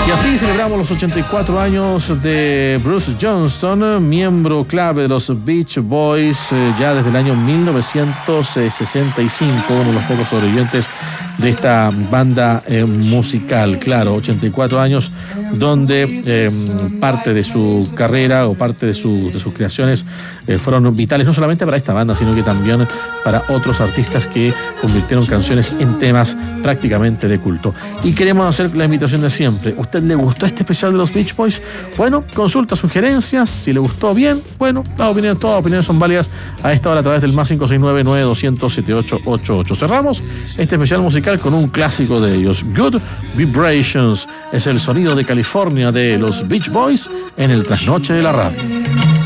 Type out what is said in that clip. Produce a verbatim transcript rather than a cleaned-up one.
Y así celebramos los ochenta y cuatro años de Bruce Johnston, miembro clave de los Beach Boys, eh, ya desde el año mil novecientos sesenta y cinco, uno de los pocos sobrevivientes de esta banda eh, musical. Claro, ochenta y cuatro años donde eh, parte de su carrera o parte de, su, de sus creaciones eh, fueron vitales, no solamente para esta banda, sino que también para otros artistas que convirtieron canciones en temas prácticamente de culto. Y queremos hacer la invitación de siempre. ¿Usted le gustó este especial de los Beach Boys? Bueno, consulta sugerencias. Si le gustó, bien. Bueno, las opiniones, todas las opiniones son válidas a esta hora a través del más cinco seis nueve, nueve dos cero cero, siete ocho ocho ocho. Cerramos este especial musical con un clásico de ellos. Good Vibrations es el sonido de California de los Beach Boys en el trasnoche de la radio.